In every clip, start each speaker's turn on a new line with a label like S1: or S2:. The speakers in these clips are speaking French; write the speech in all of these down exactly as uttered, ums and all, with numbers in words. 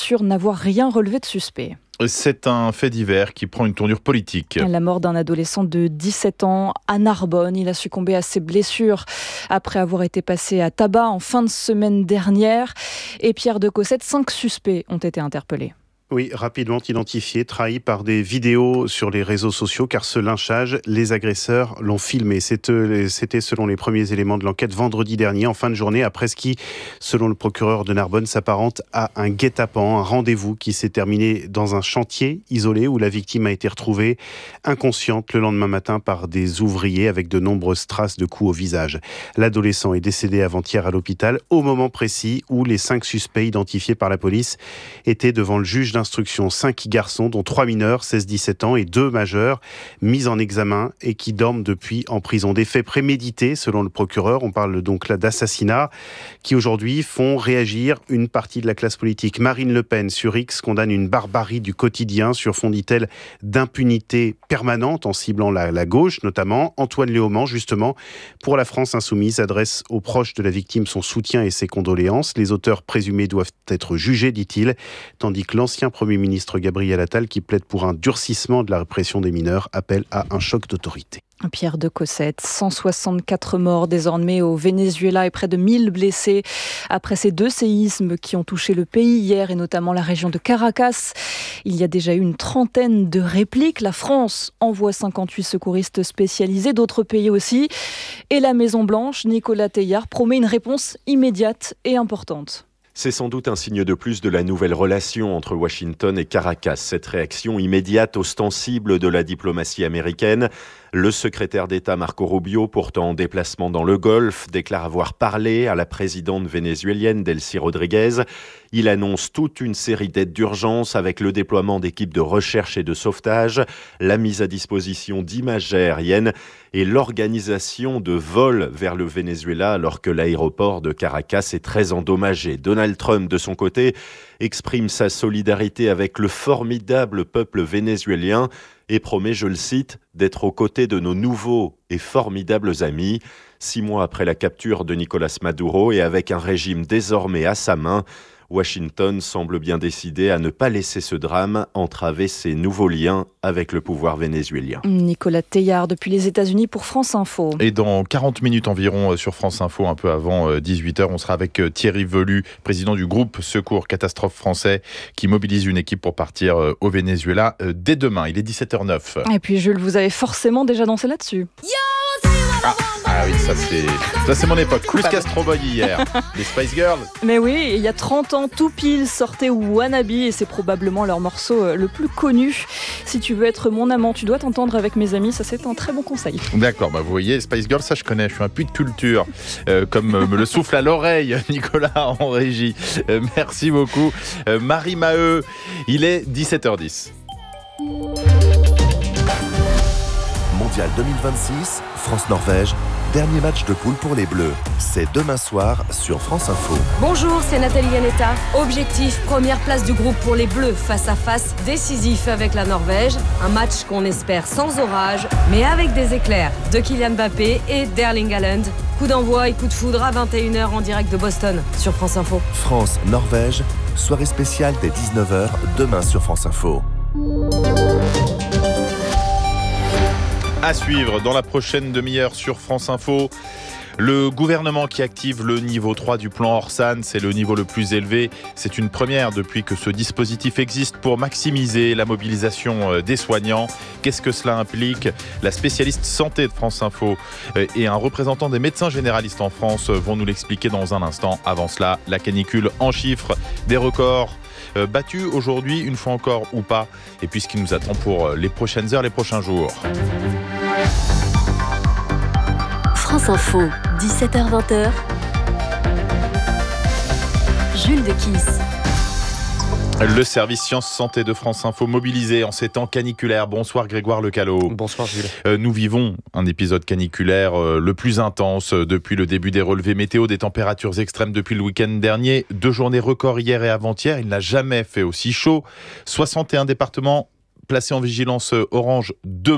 S1: assure n'avoir rien relevé de suspect.
S2: C'est un fait divers qui prend une tournure politique.
S1: La mort d'un adolescent de dix-sept ans à Narbonne. Il a succombé à ses blessures après avoir été passé à tabac en fin de semaine dernière. Et Pierre de Cossette, cinq suspects ont été interpellés.
S3: Oui, rapidement identifiés, trahis par des vidéos sur les réseaux sociaux, car ce lynchage, les agresseurs l'ont filmé. C'était selon les premiers éléments de l'enquête vendredi dernier, en fin de journée, après ce qui, selon le procureur de Narbonne, s'apparente à un guet-apens, un rendez-vous qui s'est terminé dans un chantier isolé où la victime a été retrouvée inconsciente le lendemain matin par des ouvriers avec de nombreuses traces de coups au visage. L'adolescent est décédé avant-hier à l'hôpital, au moment précis où les cinq suspects identifiés par la police étaient devant le juge d'instruction. Cinq garçons, dont trois mineurs, seize dix-sept ans, et deux majeurs, mis en examen et qui dorment depuis en prison. Des faits prémédités, selon le procureur. On parle donc là d'assassinats qui aujourd'hui font réagir une partie de la classe politique. Marine Le Pen, sur X, condamne une barbarie du quotidien sur fond, dit-elle, d'impunité permanente en ciblant la, la gauche, notamment. Antoine Léaumont, justement, pour la France Insoumise, adresse aux proches de la victime son soutien et ses condoléances. Les auteurs présumés doivent être jugés, dit-il, tandis que l'ancien Premier ministre Gabriel Attal, qui plaide pour un durcissement de la répression des mineurs, appelle à un choc d'autorité.
S1: Pierre de Cossette, cent soixante-quatre morts désormais au Venezuela et près de mille blessés après ces deux séismes qui ont touché le pays hier et notamment la région de Caracas. Il y a déjà eu une trentaine de répliques. La France envoie cinquante-huit secouristes spécialisés, d'autres pays aussi. Et la Maison-Blanche, Nicolas Teilhard, promet une réponse immédiate et importante.
S4: C'est sans doute un signe de plus de la nouvelle relation entre Washington et Caracas. Cette réaction immédiate, ostensible de la diplomatie américaine. Le secrétaire d'État Marco Rubio, pourtant en déplacement dans le Golfe, déclare avoir parlé à la présidente vénézuélienne Delcy Rodriguez. Il annonce toute une série d'aides d'urgence avec le déploiement d'équipes de recherche et de sauvetage, la mise à disposition d'images aériennes et l'organisation de vols vers le Venezuela alors que l'aéroport de Caracas est très endommagé. Donald Trump, de son côté, exprime sa solidarité avec le formidable peuple vénézuélien et promet, je le cite, d'être aux côtés de nos nouveaux et formidables amis. Six mois après la capture de Nicolás Maduro et avec un régime désormais à sa main, Washington semble bien décidé à ne pas laisser ce drame entraver ses nouveaux liens avec le pouvoir vénézuélien.
S1: Nicolas Teilhard depuis les États-Unis pour France Info.
S2: Et dans quarante minutes environ sur France Info, un peu avant dix-huit heures, on sera avec Thierry Velu, président du groupe Secours Catastrophe français, qui mobilise une équipe pour partir au Venezuela dès demain. Il est dix-sept heures neuf.
S1: Et puis Jules, vous avez forcément déjà dansé là-dessus.
S2: Ah, ah oui, ça c'est, ça c'est mon époque. Plus Castro Boy hier, les Spice Girls.
S1: Mais oui, il y a trente ans, tout pile sortait Wannabe et c'est probablement leur morceau le plus connu. Si tu veux être mon amant, tu dois t'entendre avec mes amis, ça c'est un très bon conseil.
S2: D'accord, bah vous voyez, Spice Girls, ça je connais, je suis un puits de culture, euh, comme me le souffle à l'oreille Nicolas en régie. Euh, merci beaucoup. Euh, Marie Maheu, il est dix-sept heures dix.
S5: Mondial deux mille vingt-six, France-Norvège, dernier match de poule pour les Bleus. C'est demain soir sur France Info.
S6: Bonjour, c'est Nathalie Yanetta. Objectif, première place du groupe pour les Bleus, face à face décisif avec la Norvège. Un match qu'on espère sans orage, mais avec des éclairs de Kylian Mbappé et d'Erling Haaland. Coup d'envoi et coup de foudre à vingt et une heures en direct de Boston sur France Info.
S5: France-Norvège, soirée spéciale dès dix-neuf heures, demain sur France Info.
S2: À suivre dans la prochaine demi-heure sur France Info. Le gouvernement qui active le niveau trois du plan Orsan, c'est le niveau le plus élevé. C'est une première depuis que ce dispositif existe pour maximiser la mobilisation des soignants. Qu'est-ce que cela implique ? La spécialiste santé de France Info et un représentant des médecins généralistes en France vont nous l'expliquer dans un instant. Avant cela, la canicule en chiffres, des records battus aujourd'hui, une fois encore ou pas, et puis ce qui nous attend pour les prochaines heures, les prochains jours.
S7: France Info, dix-sept heures vingt. Jules Dequisse.
S2: Le service Sciences Santé de France Info mobilisé en ces temps caniculaires. Bonsoir Grégoire Lecalot.
S8: Bonsoir Jules.
S2: Euh, nous vivons un épisode caniculaire euh, le plus intense euh, depuis le début des relevés météo, des températures extrêmes depuis le week-end dernier. Deux journées records hier et avant-hier. Il n'a jamais fait aussi chaud. soixante et un départements placés en vigilance orange demain.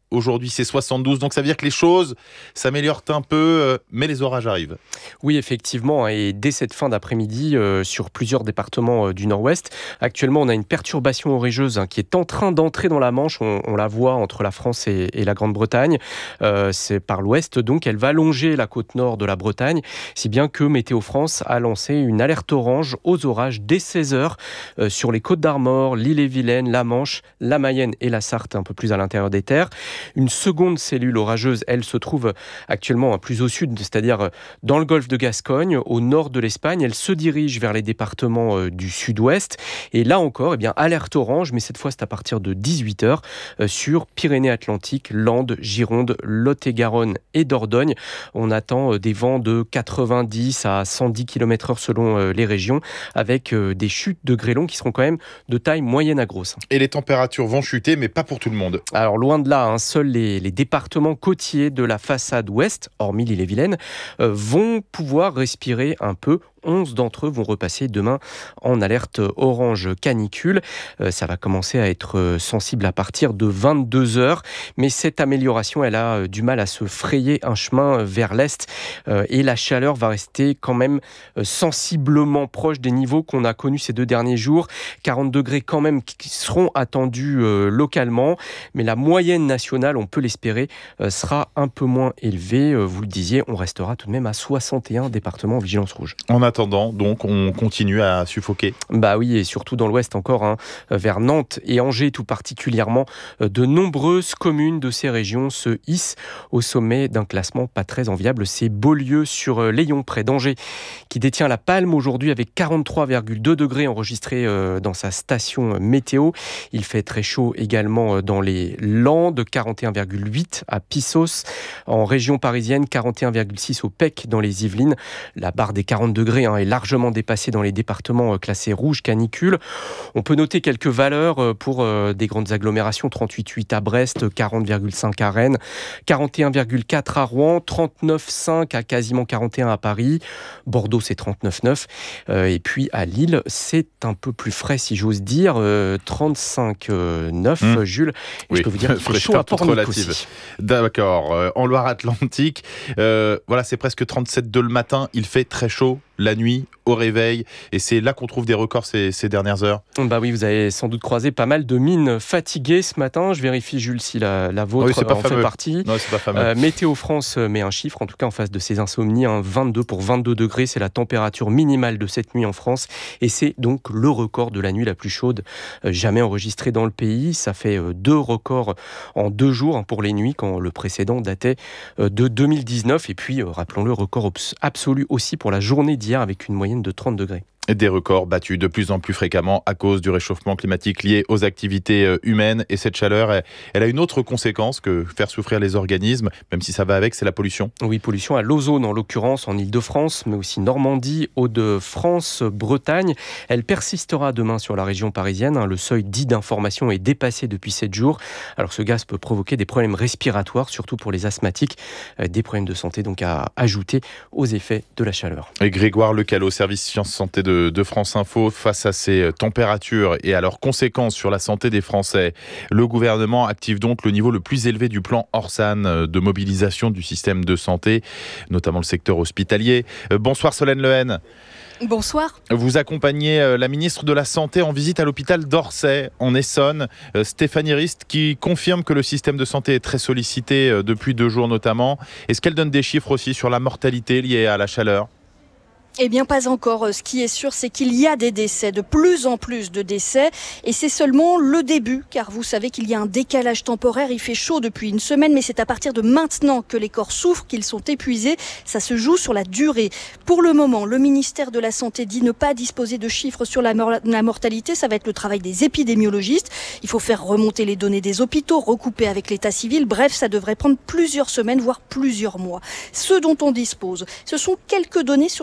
S2: Aujourd'hui, c'est soixante-douze. Donc ça veut dire que les choses s'améliorent un peu, mais les orages arrivent.
S8: Oui, effectivement. Et dès cette fin d'après-midi, euh, sur plusieurs départements euh, du nord-ouest, actuellement, on a une perturbation orageuse hein, qui est en train d'entrer dans la Manche. On, on la voit entre la France et, et la Grande-Bretagne. Euh, c'est par l'ouest, donc elle va longer la côte nord de la Bretagne, si bien que Météo France a lancé une alerte orange aux orages dès seize heures euh, sur les Côtes d'Armor, l'Ille-et-Vilaine, la Manche, la Mayenne et la Sarthe, un peu plus à l'intérieur des terres. Une seconde cellule orageuse, elle se trouve actuellement plus au sud, c'est-à-dire dans le golfe de Gascogne, au nord de l'Espagne. Elle se dirige vers les départements du sud-ouest. Et là encore, eh bien, alerte orange, mais cette fois c'est à partir de dix-huit heures sur Pyrénées-Atlantiques, Landes, Gironde, Lot-et-Garonne et Dordogne. On attend des vents de quatre-vingt-dix à cent dix kilomètres heure selon les régions, avec des chutes de grêlons qui seront quand même de taille moyenne à grosse.
S2: Et les températures vont chuter, mais pas pour tout le monde.
S8: Alors loin de là, hein, seuls les, les départements côtiers de la façade ouest, hormis l'Ille-et-Vilaine, euh, vont pouvoir respirer un peu. onze d'entre eux vont repasser demain en alerte orange canicule. Euh, ça va commencer à être sensible à partir de vingt-deux heures. Mais cette amélioration, elle a du mal à se frayer un chemin vers l'est. Euh, et la chaleur va rester quand même sensiblement proche des niveaux qu'on a connus ces deux derniers jours. quarante degrés quand même qui seront attendus euh, localement. Mais la moyenne nationale, on peut l'espérer, euh, sera un peu moins élevée. Euh, vous le disiez, on restera tout de même à soixante et un départements en vigilance rouge.
S2: En attendant, donc, on continue à suffoquer.
S8: Bah oui, et surtout dans l'ouest encore, hein, vers Nantes et Angers tout particulièrement, de nombreuses communes de ces régions se hissent au sommet d'un classement pas très enviable. C'est Beaulieu sur Layon, près d'Angers, qui détient la palme aujourd'hui avec quarante-trois virgule deux degrés enregistrés dans sa station météo. Il fait très chaud également dans les Landes, quarante et un virgule huit à Pissos. En région parisienne, quarante et un virgule six au Pec dans les Yvelines. La barre des quarante degrés hein, est largement dépassée dans les départements classés rouge canicule. On peut noter quelques valeurs pour euh, des grandes agglomérations. trente-huit virgule huit à Brest, quarante virgule cinq à Rennes, quarante et un virgule quatre à Rouen, trente-neuf virgule cinq à quasiment quarante et un à Paris. Bordeaux, c'est trente-neuf virgule neuf. Euh, et puis à Lille, c'est un peu plus frais, si j'ose dire, euh, trente-cinq virgule neuf. Mmh. Jules,
S2: oui,
S8: je peux vous dire qu'il fait chaud à Pornic aussi.
S2: D'accord. Euh, en Loire-Atlantique, euh, voilà, c'est presque trente-sept degrés le matin. Il fait très chaud la nuit, au réveil, et c'est là qu'on trouve des records ces, ces dernières heures.
S8: Bah oui, vous avez sans doute croisé pas mal de mines fatiguées ce matin. Je vérifie, Jules, si la, la vôtre
S2: oui,
S8: en fait partie.
S2: Non, c'est pas fameux.
S8: Euh, Météo France met un chiffre, en tout cas en face de ces insomnies, hein, vingt-deux pour vingt-deux degrés, c'est la température minimale de cette nuit en France, et c'est donc le record de la nuit la plus chaude euh, jamais enregistrée dans le pays. Ça fait euh, deux records en deux jours hein, pour les nuits, quand le précédent datait euh, de deux mille dix-neuf, et puis, euh, rappelons-le, record absolu aussi pour la journée d'hier, avec une moyenne de trente degrés.
S2: Des records battus de plus en plus fréquemment à cause du réchauffement climatique lié aux activités humaines. Et cette chaleur, elle, elle a une autre conséquence que faire souffrir les organismes, même si ça va avec, c'est la pollution.
S8: Oui, pollution à l'ozone en l'occurrence, en Ile-de-France, mais aussi Normandie, Hauts-de-France, Bretagne. Elle persistera demain sur la région parisienne. Le seuil dit d'information est dépassé depuis sept jours. Alors ce gaz peut provoquer des problèmes respiratoires, surtout pour les asthmatiques. Des problèmes de santé donc à ajouter aux effets de la chaleur.
S2: Et Grégoire Lecalot, service Sciences Santé de de France Info, face à ces températures et à leurs conséquences sur la santé des Français. Le gouvernement active donc le niveau le plus élevé du plan Orsan de mobilisation du système de santé, notamment le secteur hospitalier. Bonsoir Solène Lehen.
S9: Bonsoir.
S2: Vous accompagnez la ministre de la Santé en visite à l'hôpital d'Orsay, en Essonne, Stéphanie Rist, qui confirme que le système de santé est très sollicité depuis deux jours notamment. Est-ce qu'elle donne des chiffres aussi sur la mortalité liée à la chaleur ?
S9: Eh bien, pas encore. Ce qui est sûr, c'est qu'il y a des décès, de plus en plus de décès. Et c'est seulement le début, car vous savez qu'il y a un décalage temporaire. Il fait chaud depuis une semaine, mais c'est à partir de maintenant que les corps souffrent, qu'ils sont épuisés. Ça se joue sur la durée. Pour le moment, le ministère de la Santé dit ne pas disposer de chiffres sur la, mor- la mortalité. Ça va être le travail des épidémiologistes. Il faut faire remonter les données des hôpitaux, recouper avec l'état civil. Bref, ça devrait prendre plusieurs semaines, voire plusieurs mois. Ce dont on dispose, ce sont quelques données sur le système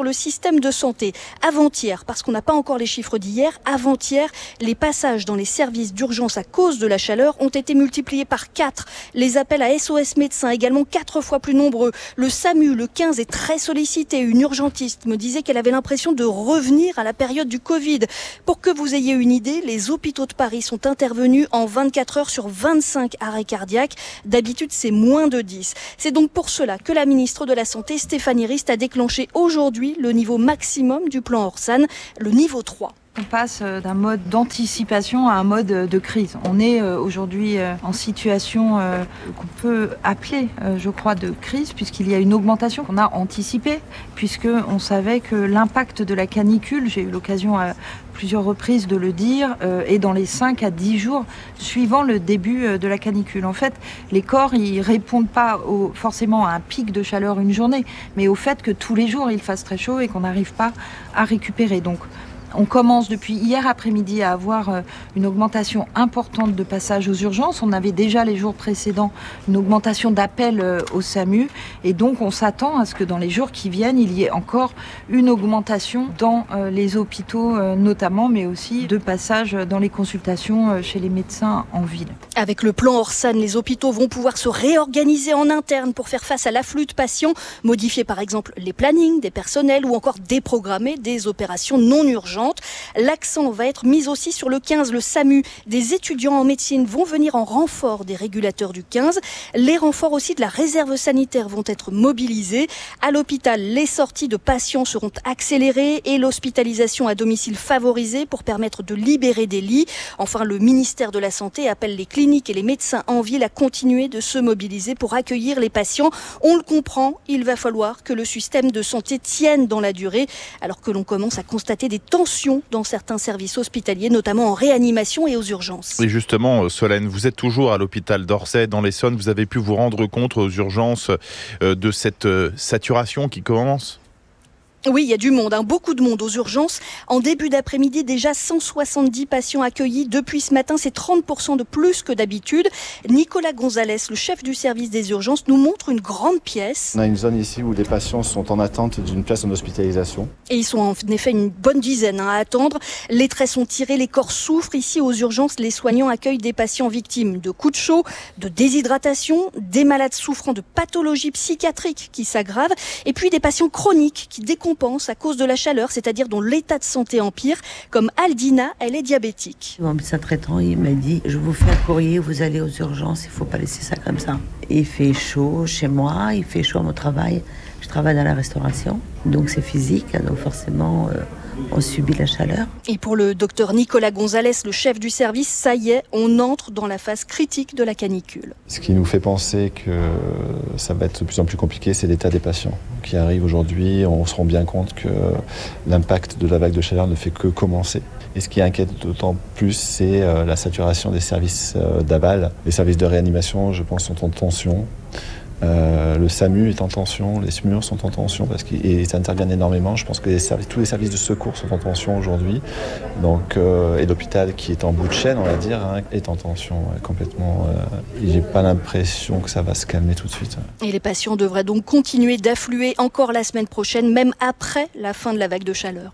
S9: système de santé. Avant-hier, parce qu'on n'a pas encore les chiffres d'hier, avant-hier, les passages dans les services d'urgence à cause de la chaleur ont été multipliés par quatre. Les appels à S O S médecins également quatre fois plus nombreux. Le SAMU, le quinze, est très sollicité. Une urgentiste me disait qu'elle avait l'impression de revenir à la période du Covid. Pour que vous ayez une idée, les hôpitaux de Paris sont intervenus en vingt-quatre heures sur vingt-cinq arrêts cardiaques. D'habitude, c'est moins de dix. C'est donc pour cela que la ministre de la Santé, Stéphanie Rist, a déclenché aujourd'hui le niveau maximum du plan Orsan, le niveau trois.
S10: On passe d'un mode d'anticipation à un mode de crise. On est aujourd'hui en situation qu'on peut appeler, je crois, de crise, puisqu'il y a une augmentation qu'on a anticipée, puisqu'on savait que l'impact de la canicule, j'ai eu l'occasion à plusieurs reprises de le dire, est dans les cinq à dix jours suivant le début de la canicule. En fait, les corps, ils répondent pas au, forcément à un pic de chaleur une journée, mais au fait que tous les jours, il fasse très chaud et qu'on n'arrive pas à récupérer. Donc, on commence depuis hier après-midi à avoir une augmentation importante de passages aux urgences. On avait déjà les jours précédents une augmentation d'appels au SAMU. Et donc, on s'attend à ce que dans les jours qui viennent, il y ait encore une augmentation dans les hôpitaux notamment, mais aussi de passages dans les consultations chez les médecins en ville.
S9: Avec le plan Orsan, les hôpitaux vont pouvoir se réorganiser en interne pour faire face à l'afflux de patients, modifier par exemple les plannings des personnels ou encore déprogrammer des opérations non urgentes. L'accent va être mis aussi sur le quinze, le SAMU. Des étudiants en médecine vont venir en renfort des régulateurs du quinze. Les renforts aussi de la réserve sanitaire vont être mobilisés. À l'hôpital, les sorties de patients seront accélérées et l'hospitalisation à domicile favorisée pour permettre de libérer des lits. Enfin, le ministère de la Santé appelle les cliniques et les médecins en ville à continuer de se mobiliser pour accueillir les patients. On le comprend, il va falloir que le système de santé tienne dans la durée, alors que l'on commence à constater des tensions dans certains services hospitaliers, notamment en réanimation et aux urgences.
S2: Et justement, Solène, vous êtes toujours à l'hôpital d'Orsay, dans l'Essonne. Vous avez pu vous rendre compte aux urgences de cette saturation qui commence ?
S9: Oui, il y a du monde, hein, beaucoup de monde aux urgences. En début d'après-midi, déjà cent soixante-dix patients accueillis. Depuis ce matin, c'est trente pour cent de plus que d'habitude. Nicolas Gonzalez, le chef du service des urgences, nous montre une grande pièce.
S11: On a une zone ici où les patients sont en attente d'une place en hospitalisation.
S9: Et ils sont en effet une bonne dizaine hein, à attendre. Les traits sont tirés, les corps souffrent. Ici, aux urgences, les soignants accueillent des patients victimes de coups de chaud, de déshydratation, des malades souffrant de pathologies psychiatriques qui s'aggravent, et puis des patients chroniques qui décomposent à cause de la chaleur, c'est-à-dire dont l'état de santé empire, comme Aldina, elle est diabétique.
S12: Mon médecin traitant, il m'a dit, je vous fais un courrier, vous allez aux urgences, il ne faut pas laisser ça comme ça. Il fait chaud chez moi, il fait chaud à mon travail, je travaille dans la restauration, donc c'est physique, donc forcément euh, on subit la chaleur.
S9: Et pour le docteur Nicolas Gonzalez, le chef du service, ça y est, on entre dans la phase critique de la canicule.
S11: Ce qui nous fait penser que ça va être de plus en plus compliqué, c'est l'état des patients qui arrivent aujourd'hui. On se rend bien compte que l'impact de la vague de chaleur ne fait que commencer. Et ce qui inquiète d'autant plus, c'est la saturation des services d'aval. Les services de réanimation, je pense, sont en tension. Euh, le SAMU est en tension, les SMUR sont en tension parce qu'ils interviennent énormément. Je pense que les services, tous les services de secours sont en tension aujourd'hui. Donc, euh, et l'hôpital qui est en bout de chaîne, on va dire, hein, est en tension ouais, complètement. Euh, et j'ai pas l'impression que ça va se calmer tout de suite.
S9: Et les patients devraient donc continuer d'affluer encore la semaine prochaine, même après la fin de la vague de chaleur.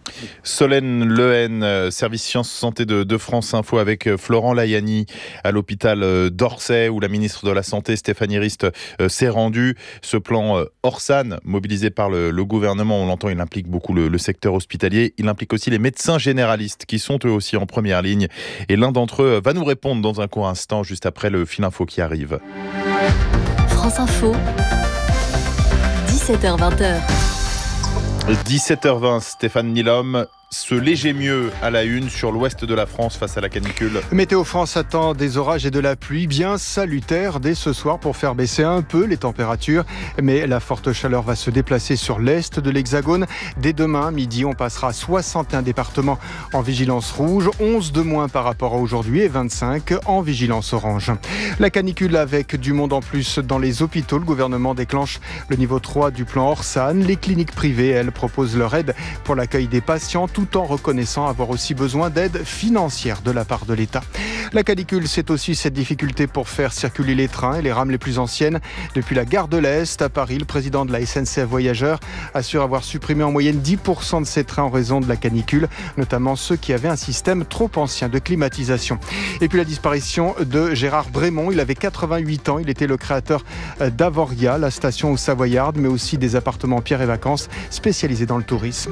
S2: Solène Lehen, service sciences santé de, de France Info avec Florent Layani à l'hôpital d'Orsay où la ministre de la Santé Stéphanie Rist s'est rendue. Ce plan Orsan mobilisé par le, le gouvernement, on l'entend, il implique beaucoup le, le secteur hospitalier. Il implique aussi les médecins généralistes qui sont eux aussi en première ligne. Et l'un d'entre eux va nous répondre dans un court instant juste après le fil info qui arrive.
S7: France Info, dix-sept heures vingt.
S2: dix-sept heures vingt, Stéphane Nilhomme. Ce léger mieux à la une sur l'ouest de la France face à la canicule.
S13: Météo France attend des orages et de la pluie bien salutaires dès ce soir pour faire baisser un peu les températures. Mais la forte chaleur va se déplacer sur l'est de l'Hexagone. Dès demain midi, on passera soixante et un départements en vigilance rouge, onze de moins par rapport à aujourd'hui et vingt-cinq en vigilance orange. La canicule avec du monde en plus dans les hôpitaux. Le gouvernement déclenche le niveau trois du plan Orsan. Les cliniques privées, elles, proposent leur aide pour l'accueil des patients tout en reconnaissant avoir aussi besoin d'aide financière de la part de l'État. La canicule, c'est aussi cette difficulté pour faire circuler les trains et les rames les plus anciennes. Depuis la gare de l'Est à Paris, le président de la S N C F Voyageurs assure avoir supprimé en moyenne dix pour cent de ses trains en raison de la canicule, notamment ceux qui avaient un système trop ancien de climatisation. Et puis la disparition de Gérard Brémond, il avait quatre-vingt-huit ans, il était le créateur d'Avoria, la station au Savoyarde, mais aussi des appartements pierre et vacances spécialisés dans le tourisme.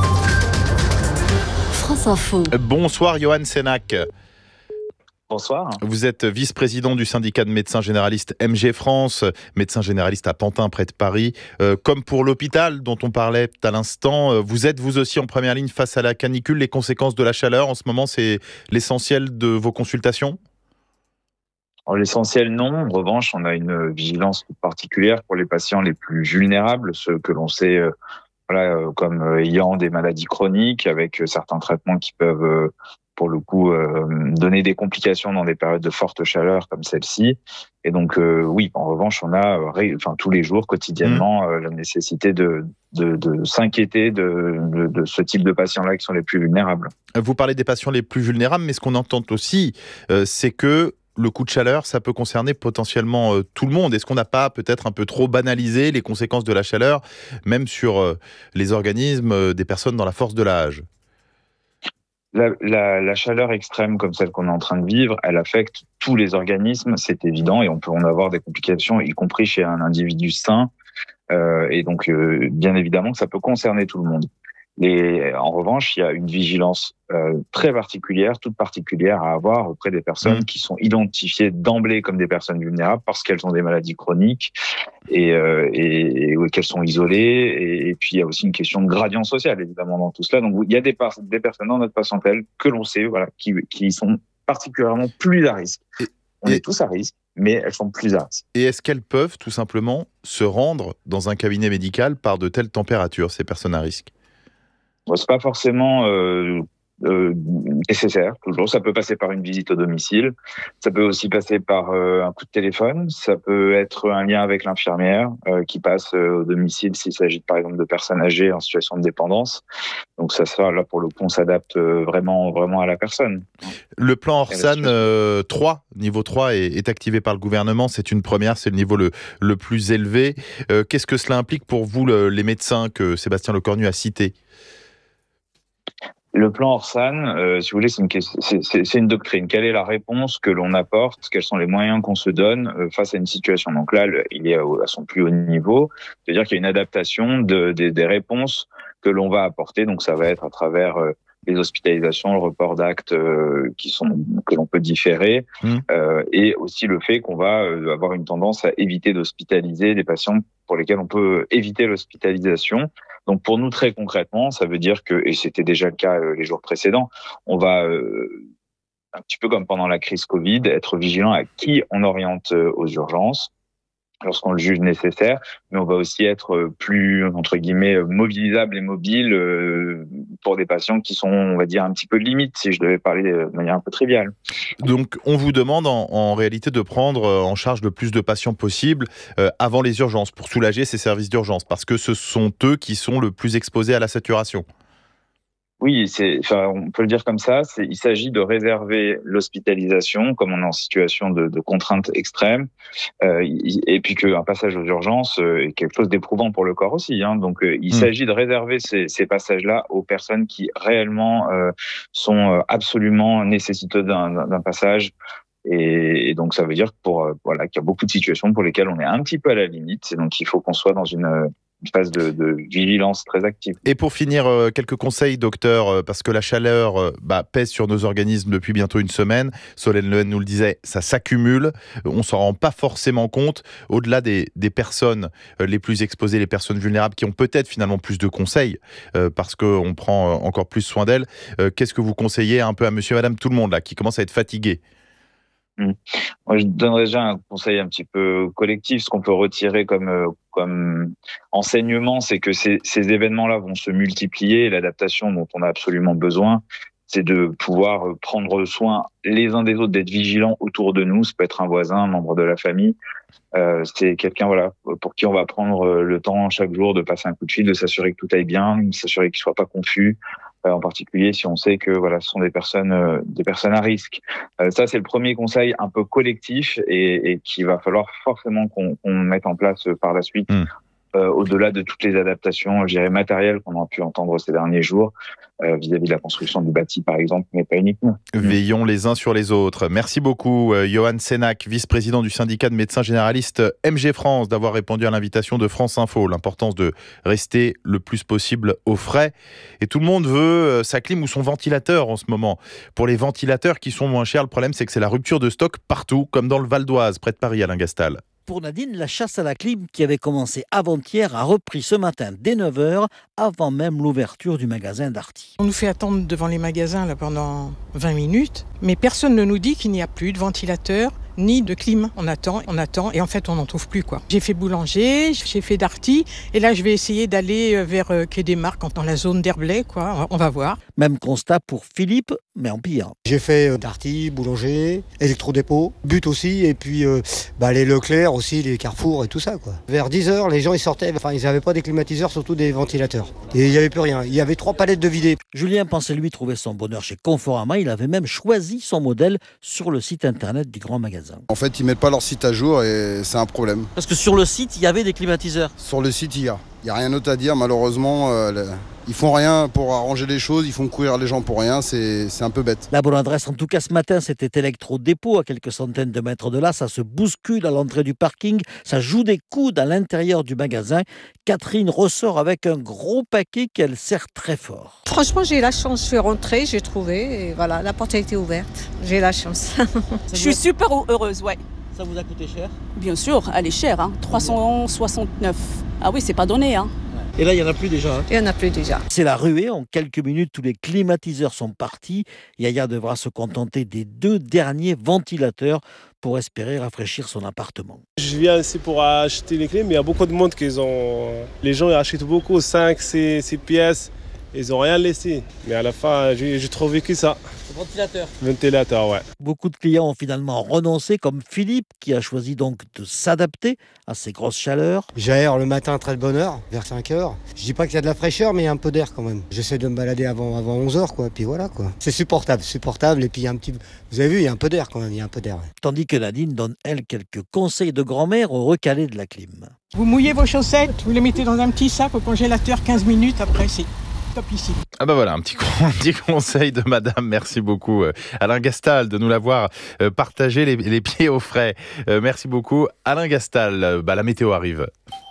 S7: France Info.
S2: Bonsoir Johan Sénac.
S14: Bonsoir.
S2: Vous êtes vice-président du syndicat de médecins généralistes M G France, médecin généraliste à Pantin, près de Paris. Euh, comme pour l'hôpital dont on parlait à l'instant, vous êtes vous aussi en première ligne face à la canicule, les conséquences de la chaleur. En ce moment, c'est l'essentiel de vos consultations ?
S14: Alors, l'essentiel, non. En revanche, on a une vigilance particulière pour les patients les plus vulnérables, ceux que l'on sait euh, voilà, euh, comme euh, ayant des maladies chroniques, avec euh, certains traitements qui peuvent... Euh, pour le coup, euh, donner des complications dans des périodes de forte chaleur comme celle-ci. Et donc, euh, oui, en revanche, on a euh, ré, enfin, tous les jours, quotidiennement, euh, la nécessité de, de, de s'inquiéter de, de, de ce type de patients-là qui sont les plus vulnérables.
S2: Vous parlez des patients les plus vulnérables, mais ce qu'on entend aussi, euh, c'est que le coup de chaleur, ça peut concerner potentiellement euh, tout le monde. Est-ce qu'on n'a pas peut-être un peu trop banalisé les conséquences de la chaleur, même sur euh, les organismes euh, des personnes dans la force de l'âge ?
S14: La, la, la chaleur extrême comme celle qu'on est en train de vivre, elle affecte tous les organismes, c'est évident, et on peut en avoir des complications, y compris chez un individu sain. Euh, et donc, euh, bien évidemment que ça peut concerner tout le monde. Et en revanche, il y a une vigilance euh, très particulière, toute particulière à avoir auprès des personnes mmh. qui sont identifiées d'emblée comme des personnes vulnérables parce qu'elles ont des maladies chroniques et, euh, et, et qu'elles sont isolées. Et, et puis, il y a aussi une question de gradient social, évidemment, dans tout cela. Donc, il y a des, par- des personnes dans notre patientèle que l'on sait, voilà, qui, qui sont particulièrement plus à risque.
S2: Et,
S14: On
S2: et...
S14: est tous à risque, mais elles sont plus à risque.
S2: Et est-ce qu'elles peuvent, tout simplement, se rendre dans un cabinet médical par de telles températures, ces personnes à risque ?
S14: Bon, c'est pas forcément euh, euh, nécessaire, toujours. Ça peut passer par une visite au domicile. Ça peut aussi passer par euh, un coup de téléphone. Ça peut être un lien avec l'infirmière euh, qui passe euh, au domicile s'il s'agit, par exemple, de personnes âgées en situation de dépendance. Donc, ça sera là, pour le coup, on s'adapte euh, vraiment, vraiment à la personne.
S2: Le plan Orsan euh, trois, niveau trois, est, est activé par le gouvernement. C'est une première, c'est le niveau le, le plus élevé. Euh, qu'est-ce que cela implique pour vous, le, les médecins que Sébastien Lecornu a cités ?
S14: Le plan Orsan, euh, si vous voulez, c'est une, c'est, c'est, c'est une doctrine. Quelle est la réponse que l'on apporte ? Quels sont les moyens qu'on se donne euh, face à une situation ? Donc là, le, il est à, à son plus haut niveau. C'est-à-dire qu'il y a une adaptation de, de, des réponses que l'on va apporter. Donc ça va être à travers euh, les hospitalisations, le report d'actes euh, qui sont que l'on peut différer, mmh. euh, et aussi le fait qu'on va euh, avoir une tendance à éviter d'hospitaliser des patients pour lesquels on peut éviter l'hospitalisation. Donc pour nous, très concrètement, ça veut dire que, et c'était déjà le cas euh, les jours précédents, on va, euh, un petit peu comme pendant la crise Covid, être vigilant à qui on oriente euh, aux urgences lorsqu'on le juge nécessaire, mais on va aussi être plus, entre guillemets, mobilisable et mobile euh, pour des patients qui sont, on va dire, un petit peu limite, si je devais parler de manière un peu triviale.
S2: Donc, on vous demande en, en réalité de prendre en charge le plus de patients possible euh, avant les urgences, pour soulager ces services d'urgence, parce que ce sont eux qui sont le plus exposés à la saturation.
S14: Oui, c'est, enfin, on peut le dire comme ça. C'est, il s'agit de réserver l'hospitalisation, comme on est en situation de, de contrainte extrême, euh, et puis qu'un passage aux urgences euh, est quelque chose d'éprouvant pour le corps aussi. Hein. Donc, euh, il mmh. s'agit de réserver ces, ces passages-là aux personnes qui réellement euh, sont absolument nécessiteuses d'un, d'un passage. Et, et donc, ça veut dire que pour, euh, voilà, qu'il y a beaucoup de situations pour lesquelles on est un petit peu à la limite. Et donc, il faut qu'on soit dans une une phase de, de vigilance très active.
S2: Et pour finir, euh, quelques conseils, docteur, euh, parce que la chaleur euh, bah, pèse sur nos organismes depuis bientôt une semaine. Solène Lehen nous le disait, ça s'accumule. On ne s'en rend pas forcément compte. Au-delà des, des personnes euh, les plus exposées, les personnes vulnérables, qui ont peut-être finalement plus de conseils, euh, parce qu'on prend euh, encore plus soin d'elles, euh, qu'est-ce que vous conseillez un peu à monsieur et madame tout le monde, là, qui commence à être fatigué ?
S14: Mmh. Moi, je donnerais déjà un conseil un petit peu collectif. Ce qu'on peut retirer comme, euh, comme enseignement, c'est que ces, ces événements-là vont se multiplier. L'adaptation dont on a absolument besoin, c'est de pouvoir prendre soin les uns des autres, d'être vigilants autour de nous. Ça peut être un voisin, un membre de la famille. Euh, c'est quelqu'un, voilà, pour qui on va prendre le temps chaque jour de passer un coup de fil, de s'assurer que tout aille bien, de s'assurer qu'il soit pas confus. euh, en particulier si on sait que voilà, ce sont des personnes, euh, des personnes à risque. Euh, ça, c'est le premier conseil un peu collectif et, et qu'il va falloir forcément qu'on, qu'on mette en place par la suite. Mmh. Euh, au-delà de toutes les adaptations, je dirais, matérielles qu'on a pu entendre ces derniers jours, euh, vis-à-vis de la construction du bâti, par exemple, mais pas uniquement.
S2: Veillons les uns sur les autres. Merci beaucoup, euh, Johan Sénac, vice-président du syndicat de médecins généralistes M G France, d'avoir répondu à l'invitation de France Info. L'importance de rester le plus possible au frais. Et tout le monde veut euh, sa clim ou son ventilateur en ce moment. Pour les ventilateurs qui sont moins chers, le problème, c'est que c'est la rupture de stock partout, comme dans le Val d'Oise, près de Paris, Alain Gastal.
S15: Pour Nadine, la chasse à la clim qui avait commencé avant-hier a repris ce matin dès neuf heures, avant même l'ouverture du magasin Darty.
S16: On nous fait attendre devant les magasins là, pendant vingt minutes, mais personne ne nous dit qu'il n'y a plus de ventilateur ni de clim. On attend, on attend et en fait on n'en trouve plus quoi. J'ai fait boulanger, j'ai fait Darty et là je vais essayer d'aller vers Quai des Marques dans la zone d'Herblay quoi. On va voir.
S15: Même constat pour Philippe, mais en pire.
S17: J'ai fait Darty, boulanger, électrodépôt, But aussi et puis euh, bah, les Leclerc aussi, les Carrefour et tout ça quoi. Vers dix heures les gens ils sortaient, enfin ils n'avaient pas des climatiseurs, surtout des ventilateurs. Et il n'y avait plus rien, il y avait trois palettes de vidés.
S15: Julien pensait lui trouver son bonheur chez Conforama, il avait même choisi son modèle sur le site internet du grand magasin.
S18: En fait, ils mettent pas leur site à jour et c'est un problème.
S15: Parce que sur le site, il y avait des climatiseurs.
S18: Sur le site, il y a. Il n'y a rien d'autre à dire, malheureusement. Euh, le... Ils font rien pour arranger les choses, ils font courir les gens pour rien, c'est, c'est un peu bête.
S15: La bonne adresse, en tout cas ce matin, c'était Électrodépôt, à quelques centaines de mètres de là. Ça se bouscule à l'entrée du parking, ça joue des coudes à l'intérieur du magasin. Catherine ressort avec un gros paquet qu'elle serre très fort.
S19: Franchement, j'ai la chance, je suis rentrée, j'ai trouvé, et voilà, la porte a été ouverte. J'ai la chance.
S20: Je suis super heureuse, ouais.
S15: Ça vous a coûté cher ?
S20: Bien sûr, elle est chère, hein. trois cent soixante-neuf. Ah oui, c'est pas donné, hein.
S15: Et là, il n'y en a plus déjà. Hein.
S19: Il n'y en a plus déjà.
S15: C'est la ruée. En quelques minutes, tous les climatiseurs sont partis. Yaya devra se contenter des deux derniers ventilateurs pour espérer rafraîchir son appartement.
S21: Je viens ici pour acheter les clés, mais il y a beaucoup de monde qui ont... Les gens ils achètent beaucoup, cinq, six pièces. Ils n'ont rien laissé. Mais à la fin, j'ai, j'ai trouvé que ça.
S15: Ventilateur.
S21: Ventilateur, ouais.
S15: Beaucoup de clients ont finalement renoncé, comme Philippe, qui a choisi donc de s'adapter à ces grosses chaleurs.
S17: J'aère le matin très de bonne heure, vers cinq heures. Je dis pas qu'il y a de la fraîcheur, mais il y a un peu d'air quand même. J'essaie de me balader avant, avant onze heures, quoi. Puis voilà, quoi. C'est supportable, supportable. Et puis il y a un petit... Vous avez vu, il y a un peu d'air quand même, il y a un peu d'air. Ouais.
S15: Tandis que Nadine donne, elle, quelques conseils de grand-mère au recalé de la clim.
S16: Vous mouillez vos chaussettes, vous les mettez dans un petit sac au congélateur, quinze minutes après, c'est... Ici.
S2: Ah bah voilà, un petit, un petit conseil de madame, merci beaucoup euh, Alain Gastal de nous l'avoir euh, partagé les, les pieds au frais. Euh, merci beaucoup Alain Gastal, euh, bah, la météo arrive.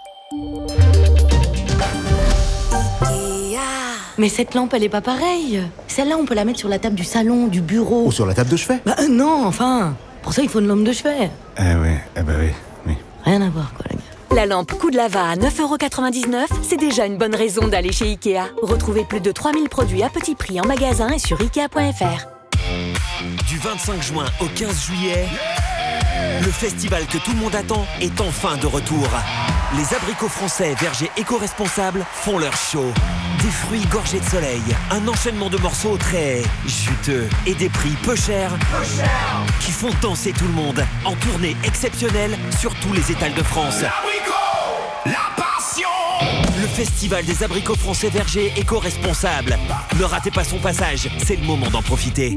S22: Mais cette lampe, elle est pas pareille. Celle-là, on peut la mettre sur la table du salon, du bureau.
S23: Ou sur la table de chevet.
S22: Bah euh, non, enfin, pour ça il faut une lampe de chevet.
S23: Eh oui, eh bah oui, oui.
S22: Rien à voir quoi, la gars.
S7: La lampe Coup de Lava à neuf euros quatre-vingt-dix-neuf, c'est déjà une bonne raison d'aller chez Ikea. Retrouvez plus de trois mille produits à petit prix en magasin et sur ikea point f r.
S24: Du vingt-cinq juin au quinze juillet, le festival que tout le monde attend est enfin de retour. Les abricots français vergers éco-responsables font leur show. Des fruits gorgés de soleil, un enchaînement de morceaux très juteux et des prix peu chers, peu cher. Qui font danser tout le monde en tournée exceptionnelle sur tous les étals de France. L'abricot, la passion. Le festival des abricots français vergers éco-responsables. Ne ratez pas son passage, c'est le moment d'en profiter.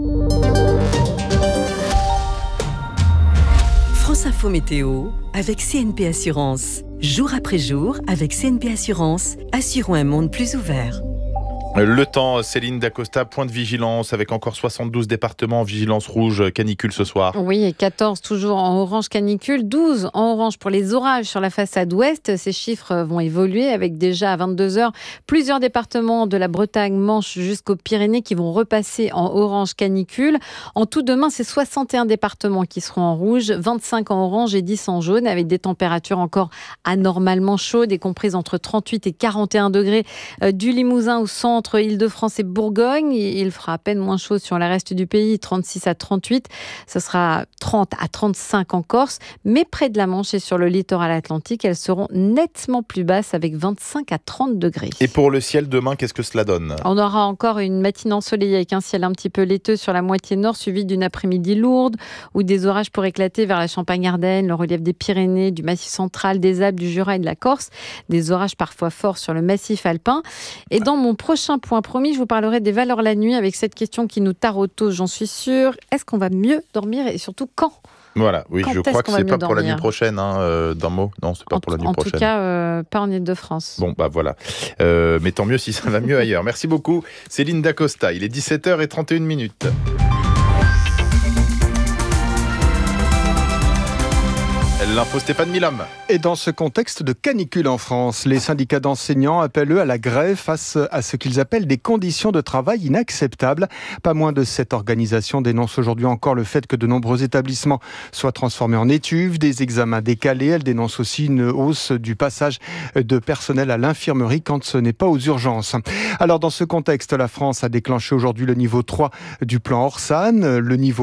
S7: France Info Météo avec C N P Assurance. Jour après jour, avec C N P Assurance, assurons un monde plus ouvert.
S2: Le temps, Céline Dacosta, point de vigilance avec encore soixante-douze départements en vigilance rouge canicule ce soir.
S1: Oui, et quatorze toujours en orange canicule, douze en orange pour les orages sur la façade ouest. Ces chiffres vont évoluer avec déjà à vingt-deux heures plusieurs départements de la Bretagne, Manche jusqu'aux Pyrénées qui vont repasser en orange canicule. En tout, demain, c'est soixante et un départements qui seront en rouge, vingt-cinq en orange et dix en jaune, avec des températures encore anormalement chaudes et comprises entre trente-huit et quarante et un degrés euh, du Limousin au centre, entre Île-de-France et Bourgogne. Il fera à peine moins chaud sur le reste du pays, trente-six à trente-huit. Ce sera trente à trente-cinq en Corse. Mais près de la Manche et sur le littoral atlantique, elles seront nettement plus basses avec vingt-cinq à trente degrés.
S2: Et pour le ciel demain, qu'est-ce que cela donne ?
S1: On aura encore une matinée ensoleillée avec un ciel un petit peu laiteux sur la moitié nord, suivi d'une après-midi lourde où des orages pourraient éclater vers la Champagne-Ardenne, le relief des Pyrénées, du Massif central, des Alpes, du Jura et de la Corse. Des orages parfois forts sur le massif alpin. Et dans mon prochain
S3: prochain point, promis, je vous parlerai des valeurs la nuit avec cette question qui nous taraude tous, j'en suis sûre. Est-ce qu'on va mieux dormir et surtout quand ?
S2: Voilà, oui,
S3: Quand
S2: je
S3: est-ce
S2: crois que
S3: qu'on va
S2: c'est
S3: mieux
S2: pas pour la
S3: dormir
S2: nuit prochaine, hein, euh, d'un mot. Non, c'est pas
S3: en,
S2: pour la nuit
S3: en
S2: prochaine.
S3: En tout cas, euh, pas en Île-de-France.
S2: Bon, bah voilà. Euh, mais tant mieux si ça va mieux ailleurs. Merci beaucoup, Céline Dacosta. Il est dix-sept heures trente et une minutes. L'info Stéphane Milam.
S13: Et dans ce contexte de canicule en France, les syndicats d'enseignants appellent eux à la grève face à ce qu'ils appellent des conditions de travail inacceptables. Pas moins de cette organisation dénonce aujourd'hui encore le fait que de nombreux établissements soient transformés en étuves, des examens décalés. Elle dénonce aussi une hausse du passage de personnel à l'infirmerie quand ce n'est pas aux urgences. Alors dans ce contexte, la France a déclenché aujourd'hui le niveau trois du plan Orsan. Le niveau